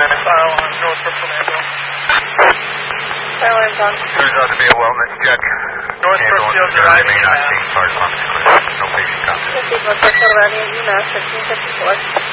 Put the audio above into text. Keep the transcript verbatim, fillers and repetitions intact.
Fire alarm, Northbrook Fernando. Fire alarm's on. Turns out to be a wellness check. Northbrook Fields arriving may in not Mass. see cars on the clear. No patient contact. fifty Northbrook Colorado, UMass, fifteen fifty-four.